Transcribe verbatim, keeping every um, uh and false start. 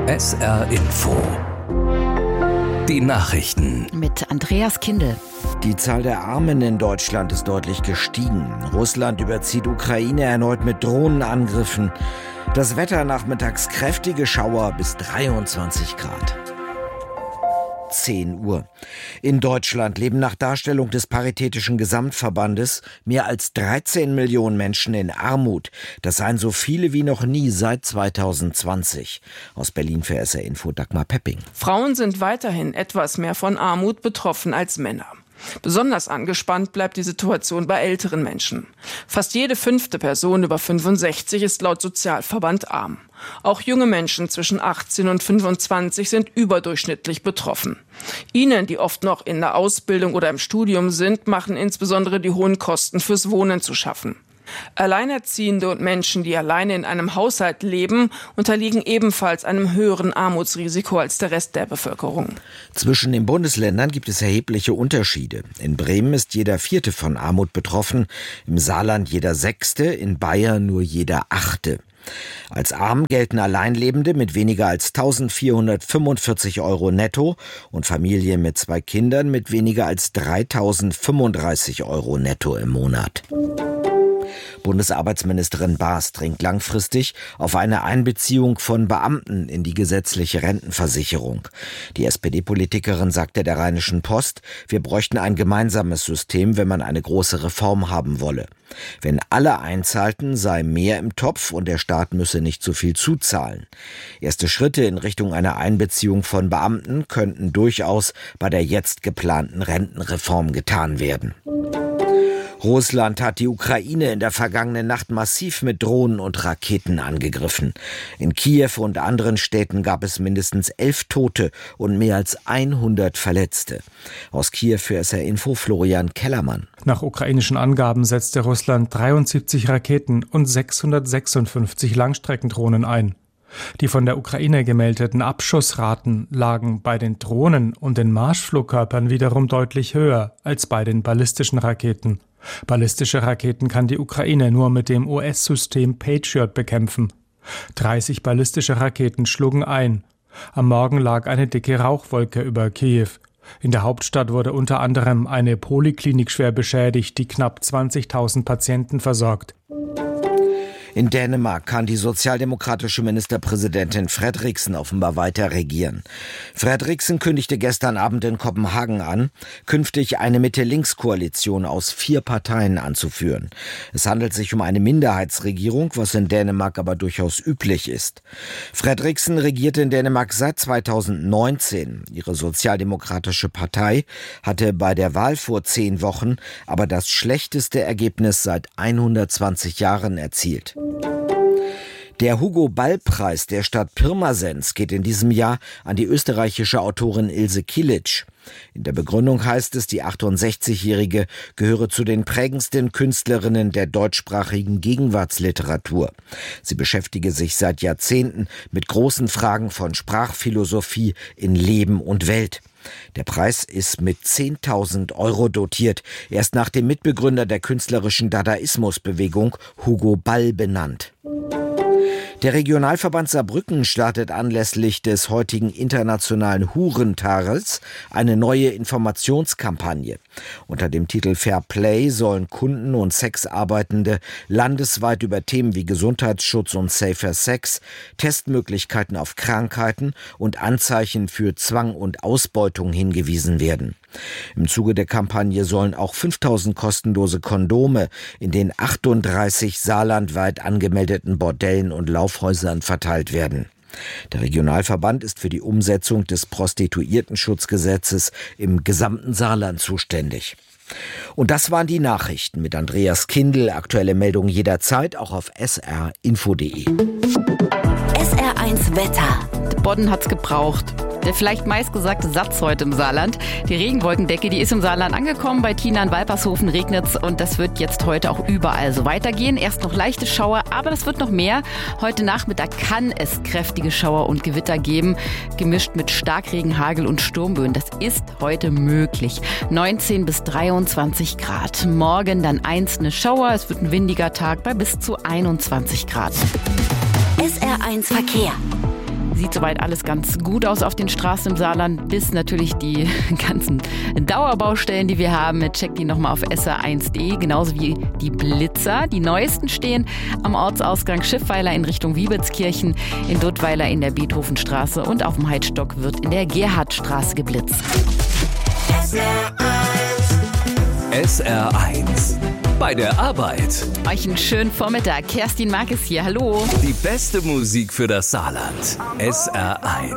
S R Info. Die Nachrichten. Mit Andreas Kindl. Die Zahl der Armen in Deutschland ist deutlich gestiegen. Russland überzieht Ukraine erneut mit Drohnenangriffen. Das Wetter nachmittags kräftige Schauer bis dreiundzwanzig Grad. zehn Uhr. In Deutschland leben nach Darstellung des Paritätischen Gesamtverbandes mehr als dreizehn Millionen Menschen in Armut. Das seien so viele wie noch nie seit zweitausendzwanzig. Aus Berlin für S R Info Dagmar Pepping. Frauen sind weiterhin etwas mehr von Armut betroffen als Männer. Besonders angespannt bleibt die Situation bei älteren Menschen. Fast jede fünfte Person über fünfundsechzig ist laut Sozialverband arm. Auch junge Menschen zwischen achtzehn und fünfundzwanzig sind überdurchschnittlich betroffen. Ihnen, die oft noch in der Ausbildung oder im Studium sind, machen insbesondere die hohen Kosten fürs Wohnen zu schaffen. Alleinerziehende und Menschen, die alleine in einem Haushalt leben, unterliegen ebenfalls einem höheren Armutsrisiko als der Rest der Bevölkerung. Zwischen den Bundesländern gibt es erhebliche Unterschiede. In Bremen ist jeder Vierte von Armut betroffen, im Saarland jeder Sechste, in Bayern nur jeder Achte. Als arm gelten Alleinlebende mit weniger als eintausendvierhundertfünfundvierzig Euro netto und Familien mit zwei Kindern mit weniger als dreitausendfünfunddreißig Euro netto im Monat. Bundesarbeitsministerin Baas dringt langfristig auf eine Einbeziehung von Beamten in die gesetzliche Rentenversicherung. Die S P D-Politikerin sagte der Rheinischen Post, wir bräuchten ein gemeinsames System, wenn man eine große Reform haben wolle. Wenn alle einzahlten, sei mehr im Topf und der Staat müsse nicht so viel zuzahlen. Erste Schritte in Richtung einer Einbeziehung von Beamten könnten durchaus bei der jetzt geplanten Rentenreform getan werden. Russland hat die Ukraine in der vergangenen Nacht massiv mit Drohnen und Raketen angegriffen. In Kiew und anderen Städten gab es mindestens elf Tote und mehr als hundert Verletzte. Aus Kiew für S R Info Florian Kellermann. Nach ukrainischen Angaben setzte Russland dreiundsiebzig Raketen und sechshundertsechsundfünfzig Langstreckendrohnen ein. Die von der Ukraine gemeldeten Abschussraten lagen bei den Drohnen und den Marschflugkörpern wiederum deutlich höher als bei den ballistischen Raketen. Ballistische Raketen kann die Ukraine nur mit dem U S-System Patriot bekämpfen. dreißig ballistische Raketen schlugen ein. Am Morgen lag eine dicke Rauchwolke über Kiew. In der Hauptstadt wurde unter anderem eine Poliklinik schwer beschädigt, die knapp zwanzigtausend Patienten versorgt. In Dänemark kann die sozialdemokratische Ministerpräsidentin Frederiksen offenbar weiter regieren. Frederiksen kündigte gestern Abend in Kopenhagen an, künftig eine Mitte-Links-Koalition aus vier Parteien anzuführen. Es handelt sich um eine Minderheitsregierung, was in Dänemark aber durchaus üblich ist. Frederiksen regierte in Dänemark seit zweitausendneunzehn. Ihre sozialdemokratische Partei hatte bei der Wahl vor zehn Wochen aber das schlechteste Ergebnis seit hundertzwanzig Jahren erzielt. Der Hugo-Ball-Preis der Stadt Pirmasens geht in diesem Jahr an die österreichische Autorin Ilse Kilic. In der Begründung heißt es, die achtundsechzigjährige gehöre zu den prägendsten Künstlerinnen der deutschsprachigen Gegenwartsliteratur. Sie beschäftige sich seit Jahrzehnten mit großen Fragen von Sprachphilosophie in Leben und Welt. Der Preis ist mit zehntausend Euro dotiert. Er ist nach dem Mitbegründer der künstlerischen Dadaismusbewegung Hugo Ball benannt. Der Regionalverband Saarbrücken startet anlässlich des heutigen internationalen Hurentages eine neue Informationskampagne. Unter dem Titel Fair Play sollen Kunden und Sexarbeitende landesweit über Themen wie Gesundheitsschutz und Safer Sex, Testmöglichkeiten auf Krankheiten und Anzeichen für Zwang und Ausbeutung hingewiesen werden. Im Zuge der Kampagne sollen auch fünftausend kostenlose Kondome in den achtunddreißig saarlandweit angemeldeten Bordellen und Laufhäusern verteilt werden. Der Regionalverband ist für die Umsetzung des Prostituiertenschutzgesetzes im gesamten Saarland zuständig. Und das waren die Nachrichten mit Andreas Kindl. Aktuelle Meldungen jederzeit auch auf s r info punkt d e. S R eins Wetter. Bodden hat's gebraucht. Der vielleicht meistgesagte Satz heute im Saarland. Die Regenwolkendecke, die ist im Saarland angekommen. Bei Tina in Walpershofen regnet's und das wird jetzt heute auch überall so weitergehen. Erst noch leichte Schauer, aber das wird noch mehr. Heute Nachmittag kann es kräftige Schauer und Gewitter geben, gemischt mit Starkregen, Hagel und Sturmböen. Das ist heute möglich. neunzehn bis dreiundzwanzig Grad. Morgen dann einzelne Schauer. Es wird ein windiger Tag bei bis zu einundzwanzig Grad. S R eins Verkehr. Sieht soweit alles ganz gut aus auf den Straßen im Saarland, bis natürlich die ganzen Dauerbaustellen, die wir haben. Checkt die nochmal auf S R eins punkt de, genauso wie die Blitzer. Die neuesten stehen am Ortsausgang Schiffweiler in Richtung Wiebertskirchen, in Duttweiler in der Beethovenstraße und auf dem Heidstock wird in der Gerhardstraße geblitzt. S R eins. Bei der Arbeit. Euch einen schönen Vormittag. Kerstin Markes hier. Hallo. Die beste Musik für das Saarland. S R eins.